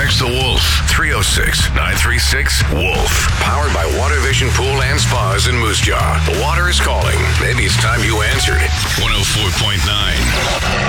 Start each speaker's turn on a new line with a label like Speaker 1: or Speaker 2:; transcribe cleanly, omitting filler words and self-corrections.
Speaker 1: Text the Wolf 306-936-WOLF. Powered by Water Vision Pool and Spas in Moose Jaw. The water is calling. Maybe it's time you answered it. 104.9